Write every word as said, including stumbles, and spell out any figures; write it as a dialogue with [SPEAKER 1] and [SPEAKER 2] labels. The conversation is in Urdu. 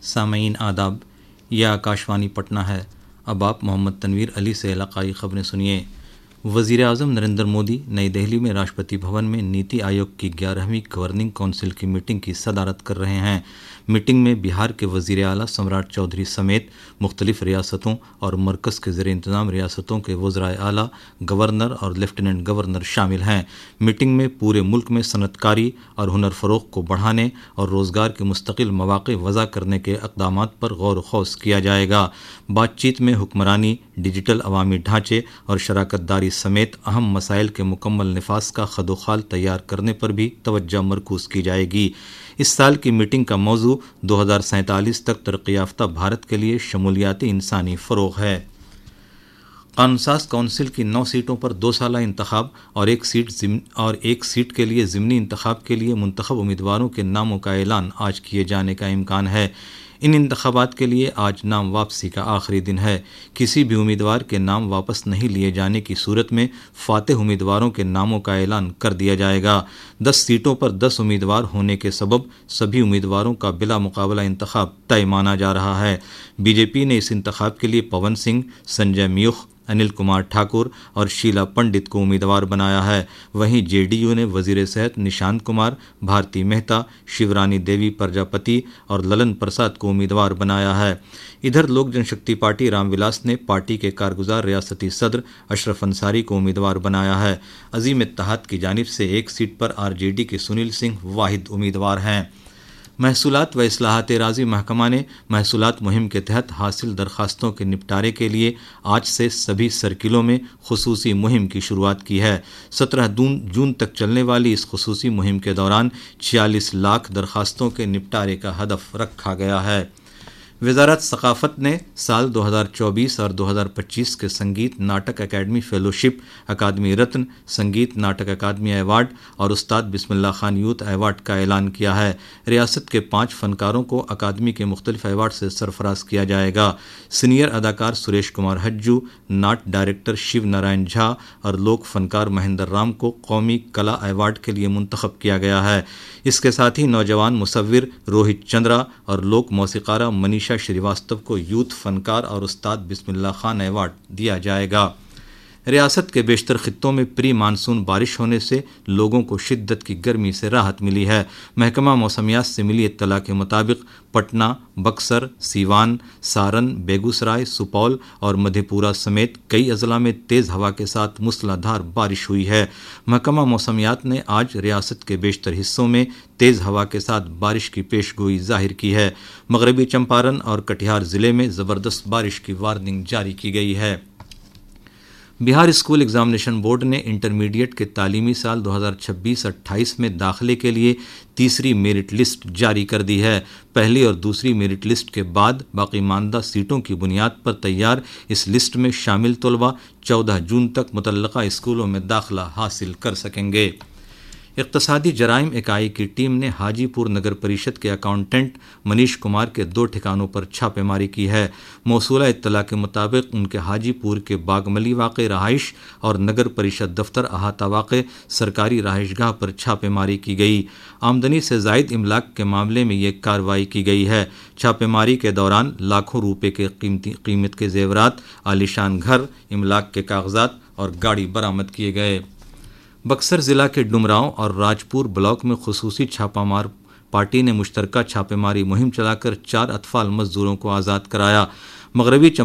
[SPEAKER 1] سامعین آداب، یہ آکاشوانی پٹنہ ہے۔ اب آپ محمد تنویر علی سے علاقائی خبریں سنیے۔ وزیر اعظم نریندر مودی نئی دہلی میں راشٹرپتی بھون میں نیتی آیوگ کی گیارہویں گورننگ کونسل کی میٹنگ کی صدارت کر رہے ہیں۔ میٹنگ میں بہار کے وزیر اعلیٰ سمراٹ چودھری سمیت مختلف ریاستوں اور مرکز کے زیر انتظام ریاستوں کے وزرائے اعلیٰ، گورنر اور لیفٹیننٹ گورنر شامل ہیں۔ میٹنگ میں پورے ملک میں صنعت کاری اور ہنر فروغ کو بڑھانے اور روزگار کے مستقل مواقع وضع کرنے کے اقدامات پر غور و خوض کیا جائے گا۔ بات چیت میں حکمرانی، ڈیجیٹل عوامی ڈھانچے اور شراکت داری سمیت اہم مسائل کے مکمل نفاذ کا خدوخال تیار کرنے پر بھی توجہ مرکوز کی جائے گی۔ اس سال کی میٹنگ کا موضوع دو ہزار سینتالیس تک ترقی یافتہ بھارت کے لیے شمولیاتی انسانی فروغ ہے۔ قانون ساز کونسل کی نو سیٹوں پر دو سالہ انتخاب اور ایک سیٹ اور ایک سیٹ کے لیے ضمنی انتخاب کے لیے منتخب امیدواروں کے ناموں کا اعلان آج کیے جانے کا امکان ہے۔ ان انتخابات کے لیے آج نام واپسی کا آخری دن ہے۔ کسی بھی امیدوار کے نام واپس نہیں لیے جانے کی صورت میں فاتح امیدواروں کے ناموں کا اعلان کر دیا جائے گا۔ دس سیٹوں پر دس امیدوار ہونے کے سبب سبھی امیدواروں کا بلا مقابلہ انتخاب طے مانا جا رہا ہے۔ بی جے پی نے اس انتخاب کے لیے پون سنگھ، سنجے میوخ، انل کمار ٹھاکر اور شیلا پنڈت کو امیدوار بنایا ہے۔ وہیں جے ڈی یو نے وزیر صحت نشانت کمار، بھارتی مہتا، شیورانی دیوی پرجاپتی اور للن پرساد کو امیدوار بنایا ہے۔ ادھر لوک جن شکتی پارٹی رام ولاس نے پارٹی کے کارگزار ریاستی صدر اشرف انصاری کو امیدوار بنایا ہے۔ عظیم اتحاد کی جانب سے ایک سیٹ پر آر جے ڈی کے سنیل سنگھ واحد امیدوار ہیں۔ محصولات و اصلاحات راضی محکمہ نے محصولات مہم کے تحت حاصل درخواستوں کے نپٹارے کے لیے آج سے سبھی سرکلوں میں خصوصی مہم کی شروعات کی ہے۔ سترہ جون تک چلنے والی اس خصوصی مہم کے دوران چھیالیس لاکھ درخواستوں کے نپٹارے کا ہدف رکھا گیا ہے۔ وزارت ثقافت نے سال دو ہزار چوبیس اور دو ہزار پچیس کے سنگیت ناٹک اکیڈمی فیلوشپ، اکادمی رتن، سنگیت ناٹک اکادمی ایوارڈ اور استاد بسم اللہ خان یوتھ ایوارڈ کا اعلان کیا ہے۔ ریاست کے پانچ فنکاروں کو اکادمی کے مختلف ایوارڈ سے سرفراز کیا جائے گا۔ سینئر اداکار سریش کمار ہجو، ناٹ ڈائریکٹر شیو نارائن جھا اور لوک فنکار مہندر رام کو قومی کلا ایوارڈ کے لیے منتخب کیا گیا ہے۔ اس کے ساتھ ہی نوجوان مصور روہت چندرا اور لوک موسیقارہ منیشا شریواستو کو یوتھ فنکار اور استاد بسم اللہ خان ایوارڈ دیا جائے گا۔ ریاست کے بیشتر خطوں میں پری مانسون بارش ہونے سے لوگوں کو شدت کی گرمی سے راحت ملی ہے۔ محکمہ موسمیات سے ملی اطلاع کے مطابق پٹنہ، بکسر، سیوان، سارن، بیگو سرائے، سپول اور مدھے پورہ سمیت کئی اضلاع میں تیز ہوا کے ساتھ موسلا دھار بارش ہوئی ہے۔ محکمہ موسمیات نے آج ریاست کے بیشتر حصوں میں تیز ہوا کے ساتھ بارش کی پیش گوئی ظاہر کی ہے۔ مغربی چمپارن اور کٹیہار ضلع میں زبردست بارش کی وارننگ جاری کی گئی ہے۔ بہار اسکول ایگزامینیشن بورڈ نے انٹرمیڈیٹ کے تعلیمی سال دو ہزار چھبیس اٹھائیس میں داخلے کے لیے تیسری میرٹ لسٹ جاری کر دی ہے۔ پہلی اور دوسری میرٹ لسٹ کے بعد باقی ماندہ سیٹوں کی بنیاد پر تیار اس لسٹ میں شامل طلباء چودہ جون تک متعلقہ اسکولوں میں داخلہ حاصل کر سکیں گے۔ اقتصادی جرائم اکائی کی ٹیم نے حاجی پور نگر پریشد کے اکاؤنٹنٹ منیش کمار کے دو ٹھکانوں پر چھاپے ماری کی ہے۔ موصولہ اطلاع کے مطابق ان کے حاجی پور کے باغملی واقع رہائش اور نگر پریشد دفتر احاطہ واقع سرکاری رہائش گاہ پر چھاپے ماری کی گئی۔ آمدنی سے زائد املاک کے معاملے میں یہ کارروائی کی گئی ہے۔ چھاپے ماری کے دوران لاکھوں روپے کے قیمتی قیمت کے زیورات، عالیشان گھر، املاک کے کاغذات اور گاڑی برآمد کیے گئے۔ بکسر ضلع کے ڈمراؤں اور راجپور بلاک میں خصوصی چھاپہ مار پارٹی نے مشترکہ چھاپے ماری مہم چلا کر چار اطفال مزدوروں کو آزاد کرایا۔ مغربی